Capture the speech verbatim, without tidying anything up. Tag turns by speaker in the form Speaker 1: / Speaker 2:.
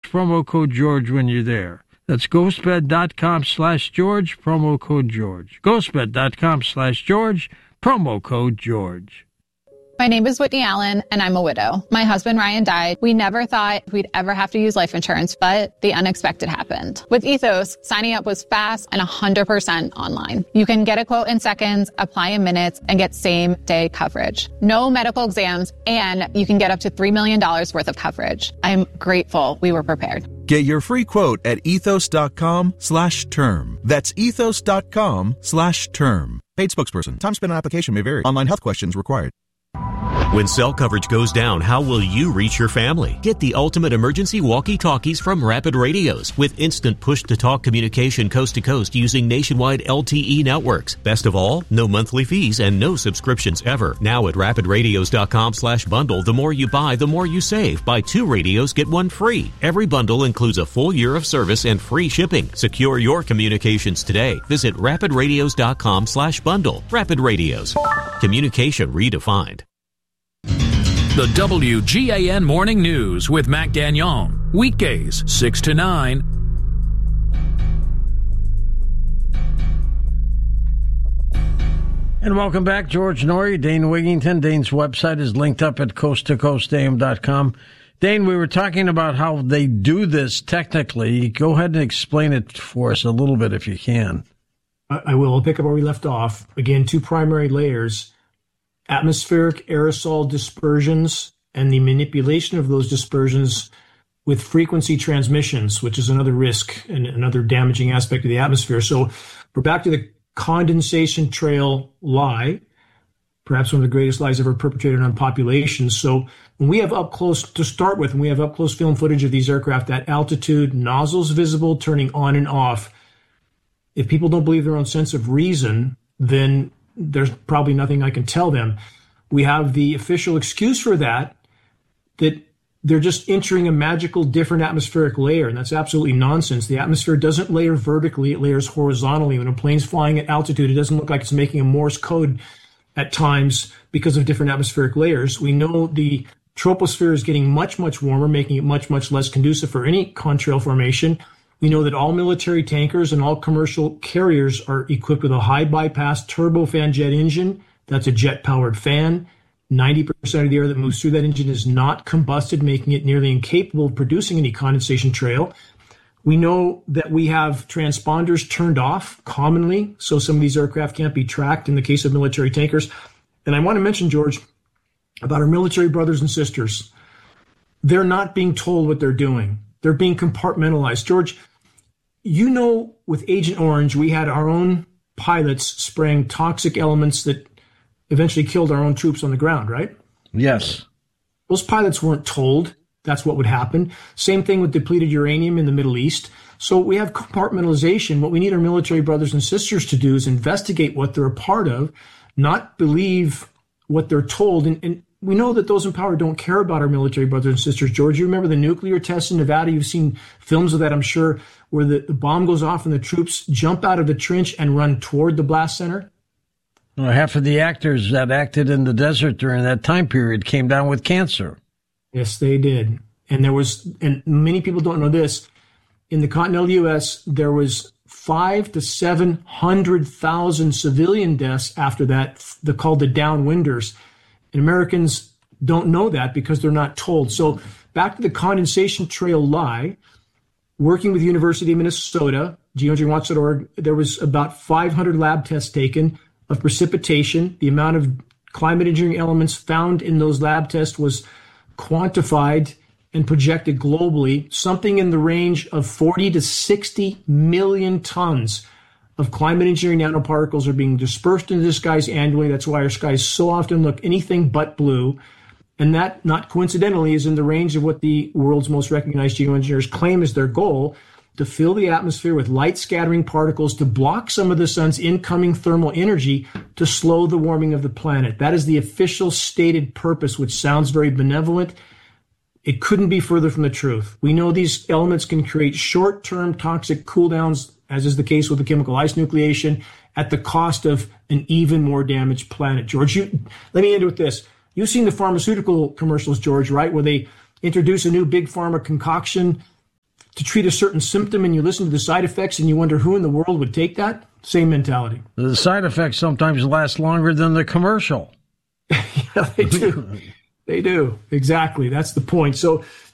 Speaker 1: promo code George when you're there. That's ghostbed.com slash George, promo code George. ghostbed.com slash George, promo code George.
Speaker 2: My name is Whitney Allen, and I'm a widow. My husband, Ryan, died. We never thought we'd ever have to use life insurance, but the unexpected happened. With Ethos, signing up was fast and one hundred percent online. You can get a quote in seconds, apply in minutes, and get same-day coverage. No medical exams, and you can get up to three million dollars worth of coverage. I'm grateful we were prepared.
Speaker 3: Get your free quote at ethos.com slash term. That's ethos.com slash term. Paid spokesperson. Time spent on application may vary. Online health questions required.
Speaker 4: When cell coverage goes down, how will you reach your family? Get the ultimate emergency walkie-talkies from Rapid Radios with instant push-to-talk communication coast to coast using nationwide L T E networks. Best of all, no monthly fees and no subscriptions ever. Now at rapidradios.com slash bundle, the more you buy, the more you save. Buy two radios, get one free. Every bundle includes a full year of service and free shipping. Secure your communications today. Visit rapidradios.com slash bundle. Rapid Radios. Communication redefined.
Speaker 5: The W G A N Morning News with Mac Gagnon. Weekdays, six to nine.
Speaker 1: And welcome back, George Noory, Dane Wigington. Dane's website is linked up at coast to coast a m dot com. Dane, we were talking about how they do this technically. Go ahead and explain it for us a little bit if you can.
Speaker 6: I will. I'll pick up where we left off. Again, two primary layers. Atmospheric aerosol dispersions and the manipulation of those dispersions with frequency transmissions, which is another risk and another damaging aspect of the atmosphere. So we're back to the condensation trail lie, perhaps one of the greatest lies ever perpetrated on populations. So when we have up close, to start with, when we have up close film footage of these aircraft at altitude, nozzles visible, turning on and off, if people don't believe their own sense of reason, then there's probably nothing I can tell them. We have the official excuse for that, that they're just entering a magical different atmospheric layer, and that's absolutely nonsense. The atmosphere doesn't layer vertically, it layers horizontally. When a plane's flying at altitude, it doesn't look like it's making a Morse code at times because of different atmospheric layers. We know the troposphere is getting much, much warmer, making it much, much less conducive for any contrail formation. We know that all military tankers and all commercial carriers are equipped with a high bypass turbofan jet engine. That's a jet-powered fan. ninety percent of the air that moves through that engine is not combusted, making it nearly incapable of producing any condensation trail. We know that we have transponders turned off commonly, so some of these aircraft can't be tracked in the case of military tankers. And I want to mention, George, about our military brothers and sisters. They're not being told what they're doing. They're being compartmentalized. George, you know, with Agent Orange, we had our own pilots spraying toxic elements that eventually killed our own troops on the ground, right?
Speaker 1: Yes.
Speaker 6: Those pilots weren't told that's what would happen. Same thing with depleted uranium in the Middle East. So we have compartmentalization. What we need our military brothers and sisters to do is investigate what they're a part of, not believe what they're told. And, and we know that those in power don't care about our military brothers and sisters. George, you remember the nuclear tests in Nevada? You've seen films of that, I'm sure, where the, the bomb goes off and the troops jump out of the trench and run toward the blast center.
Speaker 1: Well, half of the actors that acted in the desert during that time period came down with cancer.
Speaker 6: Yes, they did. And there was, and many people don't know this, in the continental U S, there was five to seven hundred thousand civilian deaths after that. They're called the downwinders. And Americans don't know that because they're not told. So back to the condensation trail lie, working with the University of Minnesota, geoengineering watch dot org, there was about five hundred lab tests taken of precipitation. The amount of climate engineering elements found in those lab tests was quantified and projected globally, something in the range of forty to sixty million tons of climate engineering nanoparticles are being dispersed into the skies annually. That's why our skies so often look anything but blue. And that, not coincidentally, is in the range of what the world's most recognized geoengineers claim is their goal, to fill the atmosphere with light-scattering particles to block some of the sun's incoming thermal energy to slow the warming of the planet. That is the official stated purpose, which sounds very benevolent. It couldn't be further from the truth. We know these elements can create short-term toxic cooldowns, as is the case with the chemical ice nucleation, at the cost of an even more damaged planet. George, you, let me end with this. You've seen the pharmaceutical commercials, George, right, where they introduce a new big pharma concoction to treat a certain symptom and you listen to the side effects and you wonder who in the world would take that? Same mentality.
Speaker 1: The side effects sometimes last longer than the commercial.
Speaker 6: Yeah, they do. They do. Exactly. That's the point. So